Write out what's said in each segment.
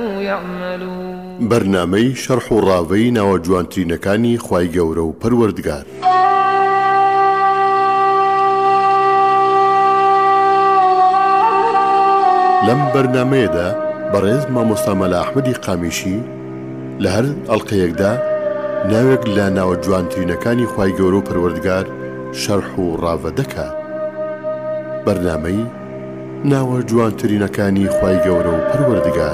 يعملون. برنامەی شەرح و ڕاوەی ناوە جوانترینەکانی خوای گەورە و پەروەردگار. لەم بەرنامەیەدا بەڕێز مامۆستا مەلا ئەحمەدی قامیشی لە هەر ئەڵقەیەکدا ناوێک لە ناوە جوانترینەکانی خوای گەورە و پەروەردگار شەرح و ڕاوە دەکات. بەرنامەی ناوە جوانترینەکانی خوای گەورە و پەروەردگار.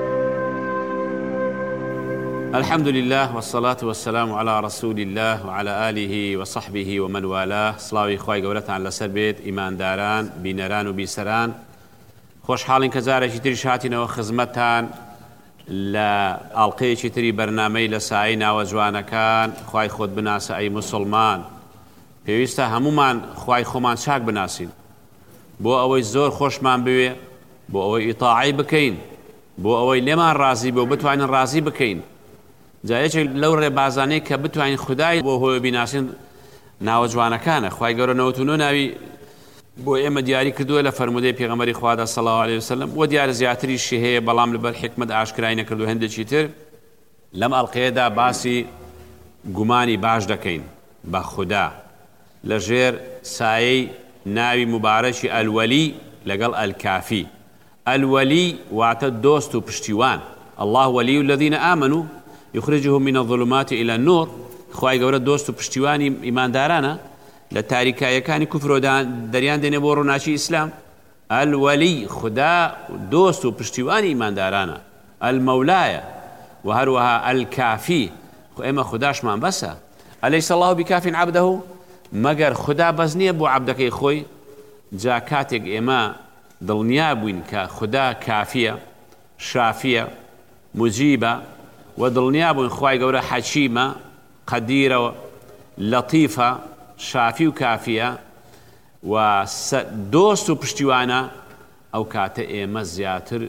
الحمد لله والصلاة والسلام على رسول الله وعلى آله وصحبه ومن والاه. سلاوی خوای گەورەتان لەسەر بێت، ئیمانداران، بینەران و بیسەران. خۆشحاڵین کە جارێکی تریش هاتینەوە خزمەتتان لە ئاڵقەیەکی تری بەرنامەی لە سایەی ناوە جوانەکان. خوای خۆت بناسە ئەی موسڵمان. پێویستە هەمومان خوای خۆمان چاک بناسین، بۆ ئەوەی زۆر خۆشمان بوێ، بۆ ئەوەی ئیتاعی بکەین، بۆ ئەوەی لێمان ڕازی بێ و بتوانین ڕازی بکەین. جایەکێک لەو ڕێبازانەی کە بتوانین خودای بۆ هۆی بیناسین ناوە جوانەکانە. خوای گەورە 99 ناوی بۆ ئێمە دیاری کردووە لە فەرمودەی پێغەمبەری خوادا صلی الله علیه وسلم، و دیارە زیاتریشی هەیە بەڵام لەبەر حکمت ئاشکرای نەکردو هەندێکی تر. لەم ئەڵقەیەدا باسی گومانی باش دەکەین بە خودا لەژێر سایەی ناوی مبارەکی ئەلوەلی لەگەڵ ئەلکافی. ئەلوەلی واتە دۆست و پشتیوان. الله وەلی الذین آمنوا يخرجهم من الظلمات إلى النور. خوای گەورە دۆست و پشتیوانی ئیماندارانە لە تاریکایەکانی کوفرۆدان دەریان دێنێ بۆ ڕووناچی ئیسلام. ئەلوەلی خدا دۆست و پشتیوانی ئیماندارانە. ئەلمەولایە و هەروەها ئەلکافی. ئێمە خوداشمان بەسە. ئەلەیس الله بکاف عەبدەه. مەگەر خدا بەس نییە بۆ عەبدەکەی خۆی. جا کاتێک ئێمە دڵنیا بووین کە خدا کافیە، شافیە، مجیبە، و دڵنیا بووین خوای گەورە حەکیمە، قەدیرە، لەطیفە، شافی و کافیە و دۆست و پشتیوانە، ئەو کاتە ئێمە زیاتر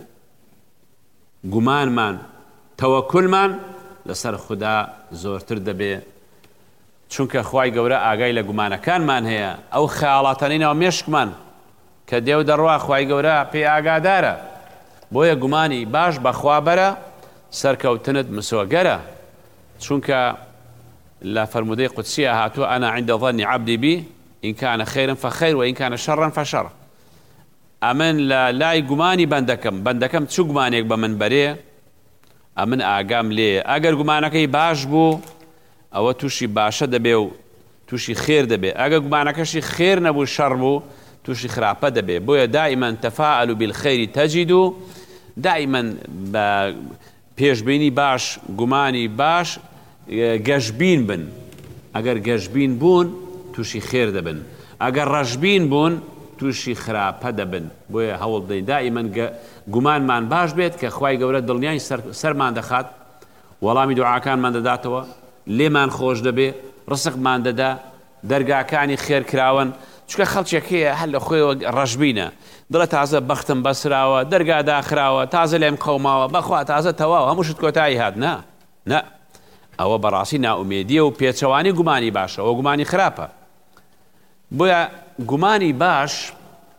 گومانمان، تەوەکولمان لەسەر خدا زۆرتر دەبێ، چونکە خوای گەورە ئاگای لە گومانەکانمان هەیە. ئەو خەیاڵاتانینەوە مێشکمان کە دێو دەڕوا خوای گەورە پێی ئاگادارە. بۆیە گومانی باش بەخوا بەرە، سەرکەوتنت مسۆگەرە، چونکە لا فرمودەی قودسیە هاتووە ئەنا عند ظن عبدی بی إن كان خيرا فخير وإن كان شرا فشر. ئەمن لە لای گومانی بەندەکەم چ گومانێک بە من بەرێ ئەمن ئاگام لێ. ئەگەر گومانەکەی باش بوو ئەوە تووشی باشە دەبێ و تووشی خێر دەبێ. ئەگەر گومانەکەشی خێر نەبوو، شەڕ بوو، تووشی خراپە دەبێ. بۆیە دائما تەفاعلوا بالخير تجدوا. دائما بە پێشبینی باش، گومانی باش گەشبین بن. ئەگەر گەشبین بوون تووشی خێر دەبن، ئەگەر ڕەشبین بوون تووشی خراپە دەبن. بۆیە هەوڵ بدەین دائما گومانمان باش بێت کە خوای گەورە دڵنیای سەرمان دەخات، وەڵامی دوعاکانمان دەداتەوە، لێمان خۆش دەبێ، ڕسقمان دەدا، دەرگاکانی خێر کراون. چونکە خەڵکێک هەیە هەر لە خۆیەوە ڕەشبینە، دڵە تازە بەختم بەسراوە، دەرگا داخراوە، تازە لێم قەوماوە، بەخوا تازە تەواو هەمووشت کۆتایی هات. نا ئەوە بەڕاستی ناومێدیە و پێچەوانی گومانی باشە، ئەوە گومانی خراپە. بۆیە گومانی باش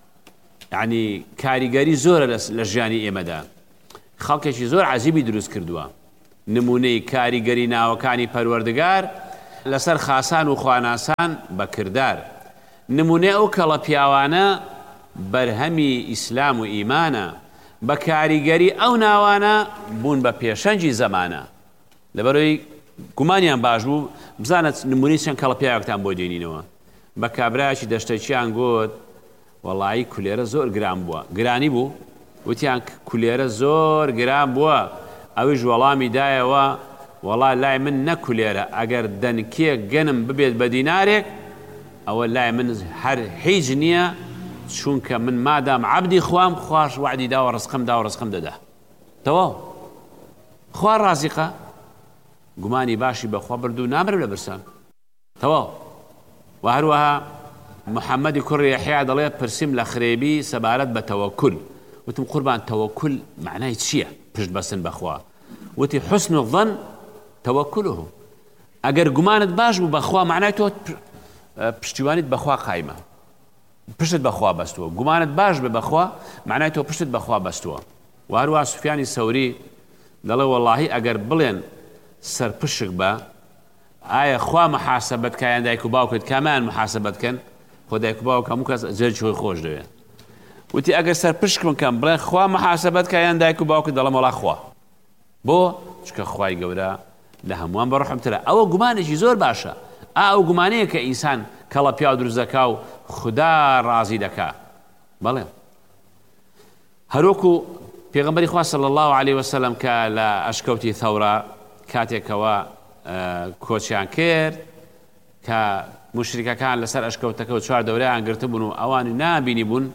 یعنی کاریگەری زۆرە لە ژیانی ئێمەدا. خەڵکێکی زۆر عەجیبی دروست کردووە، نمونەی کاریگەری ناوەکانی پەروەردگار لەسەر خاسان و خواناسان بە کردار. نمونەی ئەو کەڵە پیاوانە بەرهەمی ئیسلام و ئیمانە، بە کاریگەری ئەو ناوانە بوون بە پێشەنجی زەمانە. لەبەرەوەی گومانیان باش بوو. بزانە نمونەی چەند کەڵە پیاوێکتان بۆ دێنینەوە. بە کابرایەکی دەشتێکیان گوت وەڵایی کولێرە زۆر گران بووە، گرانی بوو، وتیان کولێرە زۆر گران بووە. ئەویش وەڵامی دایەوە وەڵا لای من نەکولێرە، ئەگەر دەنکێک گەنم ببێت بە دینارێک ئەوە لای من هەر هیچ نییە، چونکە من مادام عەبدی خوام، خوش وعدی دا و ڕزقم دەدا. تەواو خوا ڕازیقە. گومانی باشی بەخوا بردو نامرە لە برسان. تەواو. و هەروەها محەممەدی کوڕی یەحیا دەڵێ پرسیم لە خرێبی سەبارەت بە تەوەکل. وتم قوربان تەوەکل معنای چییە؟ پشت بەسن بەخوا. وتی حسن الظن تەوەکله. ئەگەر گومانت باش بوو بەخوا معنای تۆ پشتیوانیت بەخوا قایمە، پشتت بەخوا بەستووە. گومانت باش بێ بەخوا معنای تۆ پشتت بەخوا بەستووە. و هەروەها سوفیانی سەوری دەڵێ وەڵاهی ئەگەر بڵێن سەرپشک بە ئایا خوا محاسبەت کایان دایک و باوکت کامیان محاسبەت کەن خۆ دایک و باوک هەموو کەس جێرجی خۆی خۆش دەوێت وتی ئەگەر سەرپشکم کەم بڵێن خوا محاسبەت کایان دایک و باوکت دەڵێم وەڵا خوا بۆ چکە خوای گەورە لە هەمووان بەڕەحمترە ئەوە گومانێکی زۆر باشە ئەو گومانەیە کە ئینسان کەڵە پیا و دروست دەکا و خدا ڕازی دەکا بەڵێ هەروەکو پێغەمبەری خوا صلی الله علیه وسلم کە لە ئەشکەوتی ثەورە کاتێکەوە کۆچیان کرد کە مشریکەکان لەسەر ئەشکەوتەکە و چوار دەورەیان گرتە بوون و ئەوانی نابینی بوون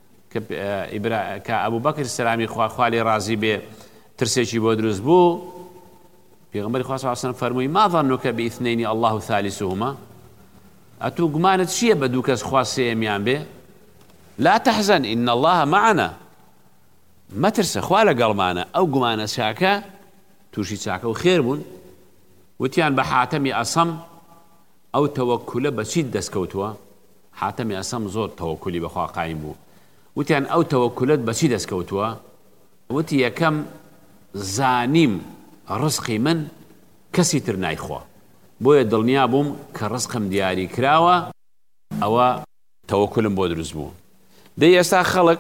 کە ئەبوو بەکر سەلامی خوا لێ ڕازی بێ ترسێکی بۆ دروست بوو پێغەمبەری خوا صلی الله علیه وسلم فەرمووی ما ظنك باثنين الله ثالثهما ئەتوو گومانت چییە بە دوو کەس خوا سێمیان بێ لا تحزن إن الله معنا مەترسە خوا لەگەڵمانە ئەو گومانە چاکە تووشی چاکە و خێر بوون وتیان بە حاتەمی ئەسەم ئەو تەوەکولە بەچیت دەستکەوتووە حاتەمی ئەسەم زۆر تەوەکولی بەخوا قایم بوو وتیان ئەو تەوەکولت بەچی دەستکەوتووە وتی یەکەم زانیم ڕزقی من کەسی تر نایخوا بۆیە دڵنیا بووم کە ڕزقم دیاری کراوە ئەوە تەوەکولم بۆ دروست بوو دەی ئێستا خەڵک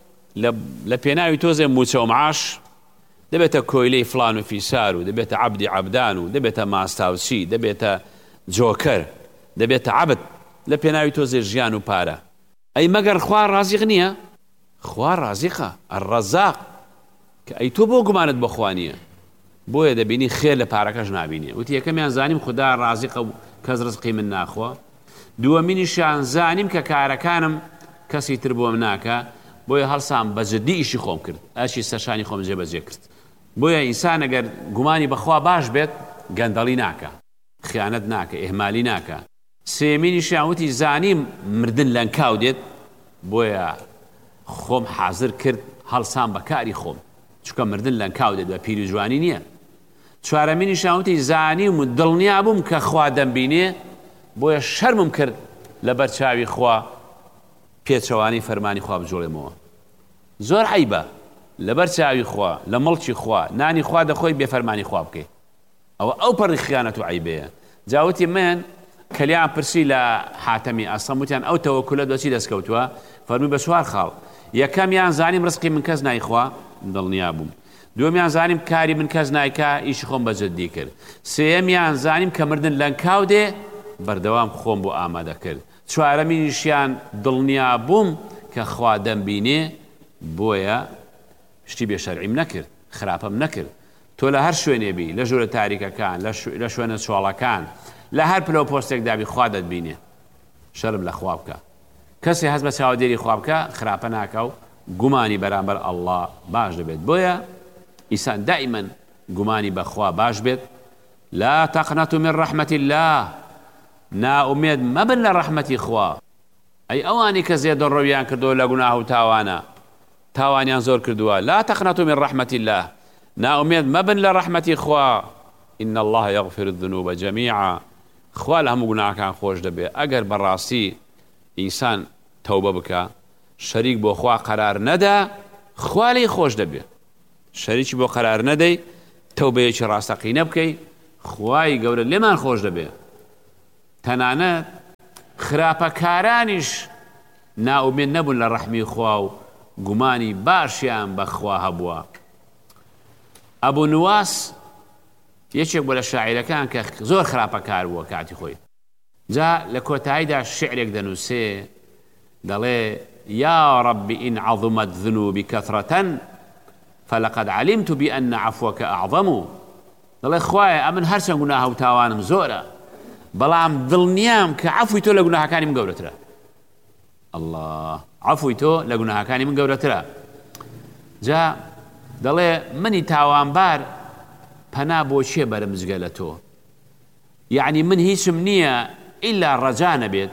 لە پێناوی تۆزێ موچە و معاش دەبێتە کۆیلەی فلان و فیسار و دەبێتە عەبدی عەبدان و دەبێتە ماستاوچی دەبێتە جۆکەر دەبێتە عەبد لە پێناوی تۆزێ ژیان و پارە ئەی مەگەر خوا ڕازیق نییە خوا ڕازیقە ئەڕەزاق کە ئەی تۆ بۆ گومانت بە خوا نییە بۆیە دەبینی خێر لە پارەکەش نابینێ وتی یەکەمیان زانیم خدا ڕازیقە و کەس ڕزقی من ناخوا دووەمینیشیان زانیم کە کارەکانم کەسی تر بۆم ناکە بۆیە هەڵسام بەجددی ئیشی خۆم کرد ئەشی سەرشانی خۆم جێبەجێ کرد بۆیە ئینسان ئەگەر گومانی بەخوا باش بێت گەندەڵی ناکە خیانەت ناکە ئێهمالی ناکە سێمینیشیان وتی زانیم مردن لەنکاو دێت بۆیە خۆم حازر کرد هەڵسام بە کاری خۆم چونکە مردن لەنکاو دێت بە پیری جوانی نییە چوارەمینیشیان وتی زانیم و دڵنیا بووم کە خوا دەمبینێ بۆیە شەرمم کرد لەبەر چاوی خوا پێچەوانی فەرمانی خوا بجوڵێمەوە زۆر عیبە لەبەر چاوی خوا لە مڵکی خوا نانی خوا دەخۆی بێ فەرمانی خوا بکەی ئەو پەڕی خیانەت و عیبەیە جاوتی من کەلیان پرسی لە حاتەمی ئەسەم وتیان ئەو تەوەکولە دۆچی دەستکەوتووە فەرمووی بە چوار خاڵ یەکەمیان زانیم ڕزقی من کەس نایخوا دڵنیا بووم دووەمیان زانیم کاری من کەس نایکا ئیشی خۆم بەجددی کرد سێیەمیان زانیم کە مردن لەنکاو دێ بەردەوام خۆم بۆ ئامادە کرد چوارەمینیشیان دڵنیا بووم کە خوا دەمبینێ بۆیە شتی بێ شەرعیم نەکرد خراپەم نەکرد تۆ لە هەر شوێنێبی لە ژوورە تاریکەکان لە شوێنە چۆڵەکان لە هەر پلە و پۆستێکدابی خوا دەتبینێ شەرم لە خوا بکە کەسی هەست بە چاودێری خوا بکە خراپە ناکە و گومانی بەرامبەر ئەڵڵا باش دەبێت بۆیە ئینسان دائیمەن گومانی بەخوا باش بێت لا تقنطوا من رحمة الله ناومێد مەبن لە ڕەحمەتی خوا ئەی ئەوانی کە زێدەڕەویان کردو لە گوناه و تاوانیان زۆر کردووە لا تقنطوا من رحمة الله ناومێد مەبن لە ڕەحمەتی خوا إن الله يغفر الذنوب جميعا خوا لە هەموو گوناهەکان خۆش دەبێت ئەگەر بەڕاستی ئینسان تەوبە بکە شەریک بۆ خوا قەرار نەدا خوا لێی خۆش دەبێت شەریکی بۆ قەرار نەدەی تەوبەیەکی ڕاستەقینە بکەی خوای گەورە لێمان خۆش دەبێت تەنانەت خراپەکارانیش ناومێد نەبوون لە ڕەحمی خوا و گومانی باشیان بەخوا هەبووە ئەبوو نواس یەکێک بۆ لە شاعیرەکان کە زۆر خراپەکار بووە کاتی خۆی جا لە کۆتاییدا شعرێک دەنووسێ دەڵێ يا رب إن عظمت ذنوبي كثرة فلقد علمت بأن عفوك أعظم دەڵێ خوایە ئەمن هەرچەند گوناهە و تاوانم زۆرە بەڵام دڵنیام کە عەفوی تۆ لە گوناهەکانی من گەورەترە الله عەفوی تۆ لە گوناهەکانی من گەورەترە جا دەڵێ منی تاوانبار پەنا بۆ چێ بەرم جگە لە تۆ یعنی من هیچم نییە ئیلا ڕەجا نەبێت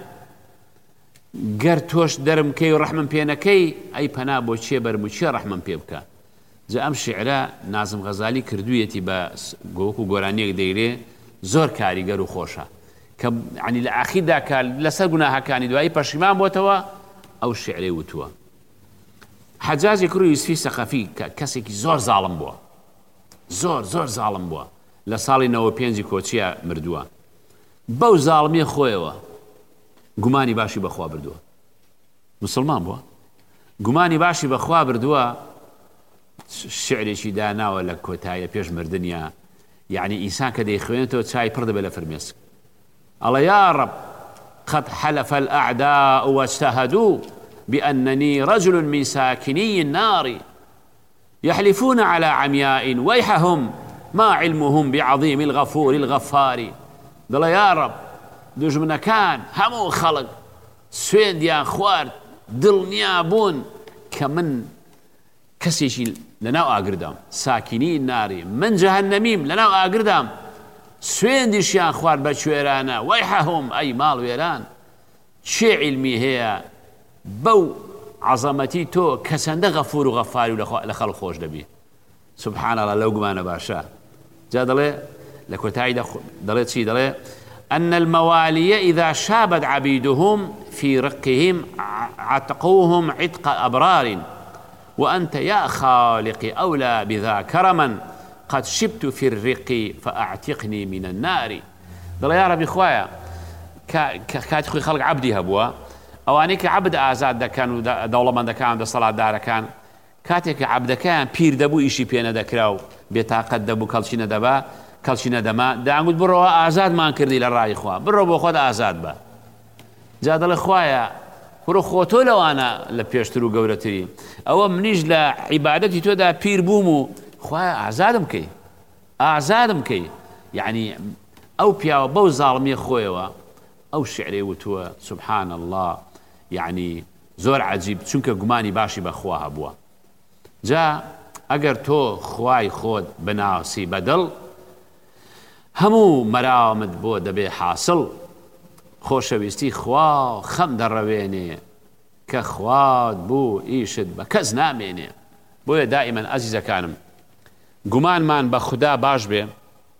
گەر تۆش دەرم کەی و ڕەحمم پێ نەکەی ئەی پەنا بۆ چێ بەرم و چێ ڕەحمم پێ بکە جا ئەم شعرە نازم غەزالی کردوویەتی بە گۆوەک و گۆرانیەک دەیرێ زۆر کاریگەر و خۆشە کە عنی لە ئاخیردا کە لەسەر گوناهەکانی دوایی پەشیمان بۆتەوە ئەو شعرەی وتووە حەجاجی کوڕی یوسفی سەقەفی کە کەسێکی زۆر زاڵم بووە زۆر زاڵم بووە لە ساڵی 95 کۆچیە مردووە بەو زاڵمیە خۆیەوە گومانی باشی بەخوا بردووە مسلمان بووە گومانی باشی بەخوا بردووە شعرێکی داناوە لە کۆتاییە پێش مردنیە یعنی ئینسان کە دەیخوێنێتەوە چای پڕ دەبێت لە فرمێسک ئەڵێ یا رب قد حلف الأعداء واجتهدوا بأنني رجل من ساكني النار يحلفون على عمياء ويحهم ما علمهم بعظيم الغفور الغفار دڵێ یا رب دوژمنەکان هەموو خەڵک سوێندیان خوارد دڵنیا بوون کە من کەسێکی لەناو ئاگردام ساکینی ناری من جەهەنەمیم لەناو ئاگردام سوێندیشیان خوارد بە کوێرانە وەیحەهم ئەی ماڵ وێران چێ علمی هەیە بەو عەزەمەتی تۆ کە چەندە غەفور و غەفاری و لە خەڵک خۆش دەبی سبحان الله لەو گومانە باشە جا دەڵێ لە کۆتاییدا دەڵێ چی دەڵێ أن الموالي إذا شابت عبيدهم في رقهم عتقوهم عتق أبرار وأنت يا خالقي أولى بذا كرما قد شبت في الرق فأعتقني من النار دڵێ یا ربی خۆیە کاتی خۆی خەڵک عەبدی هەبووە ئەوانەی کە عەبد ئازاد دەکەن و دەوڵەمەندەکان و دەسەڵاتدارەکان کاتێک کە عەبدەکەیان پیر دەبوو ئیشی پێ نەدەکرا و بێتاقەت دەبوو کەڵکی نەدەبا کەڵکی نەدەما دەیانگوت بڕۆوە ئازادمان کردی لە ڕای خوا بڕۆ بۆ خۆت ئازاد بە جا دەڵێ خوایە بڕۆ خۆ تۆ لەوانە لە پێشتر و گەورەتری ئەوە منیش لە عیبادەتی تۆدا پیر بووم و خوایە ئازادم کەی یعنی ئەو پیاوە بەو زاڵمیە خۆیەوە ئەو شعرێ وتووە سبحان الله یعنی زۆر عەجیب چونکە گومانی باشی بەخوا هەبووە جا ئەگەر تۆ خوای خۆت بناسی بەدڵ هەموو مەرامت بۆ دەبێ حاصل خۆشەویستی خوا خەم دەڕەوێنێ کە خوات بوو ئیشت بە کەس نامێنێ بۆیە دائیمەن ئەزیزەکانم گومانمان بە خوددا باش بێ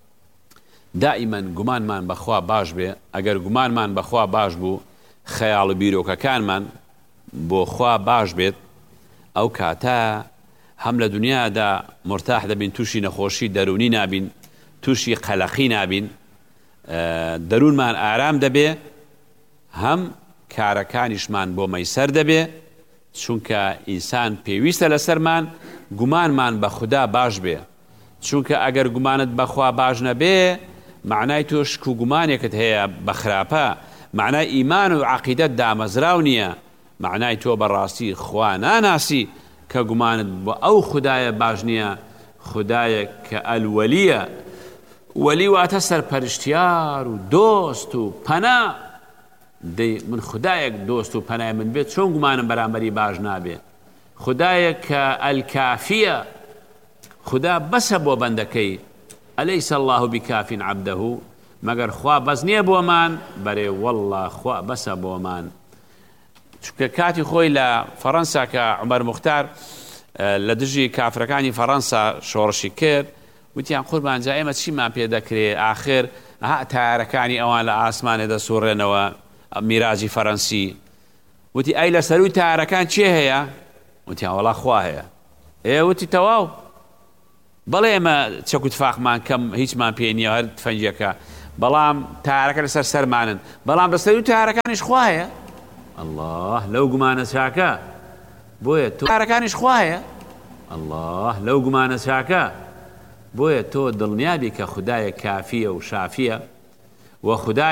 دائیمەن گومانمان بەخوا باش بێ ئەگەر گومانمان بەخوا باش بوو خەیاڵ و بیرۆکەکانمان بۆ خوا باش بێت ئەو کاتە هەم لە دنیادا مرتاح دەبین تووشی نەخۆشی دەرونی نابین تووشی قەلەقی نابین دەروونمان ئارام دەبێ هەم کارەکانیشمان بۆ مەیسەر دەبێ چونکە ئینسان پێویستە لەسەرمان گومانمان بە خوددا باش بێ چونکە ئەگەر گومانت بەخوا باش نەبێ معنای تۆ شک و گومانێکت هەیە بە خراپە معنای ئیمان و عەقیدەت دامەزراو نییە معنای تۆ بەڕاستی خوا ناناسی کە گومانت بۆ ئەو خودایە باش نییە خودایە کە ئەلوەلیە وەلی واتە سەرپەرشتیار و دۆست و پەنا دەی من خودایەک دۆست و پەنای من بێت چۆن گومانم بەرامبەری باش نابێ خودایە کە ئەلکافیە خدا بەسە بۆ بەندەکەی ئەلەیسە الله بکافین عەبدەهو مەگەر خوا بەس نییە بۆمان بەرێ وەڵڵا خوا بەسە بۆمان چونکە کاتی خۆی لە فەڕەنسا کە عومەر موختار لە دژی کافرەکانی فەڕەنسا شۆڕشی کرد وتیان قوربان جا ئێمە چیمان پێ دەکرێ ئاخر تایارەکانی ئەوان لە ئاسمانێ دەسوڕێنەوە میراجی فەڕەنسی وتی ئەی لە سەروی تایارەکان چێ هەیە وتیان وەڵا خوا هەیە وتی تەواو بەڵێ ئێمە چەکوتفاقمان کەم هیچمان پێ نییە هەر تفەنجەکە بەڵام تایارەکە لەسەر سەرمانن بەڵام لە سەروی تایارەکانیش خوا هەیە الله لەو گومانە چاکە بۆیە تۆ تایارەکانیش خوا هەیە الله لەو گومانە چاکە بۆیە تۆ دڵنیابی کە خودایە کافیە و شافیە و خودای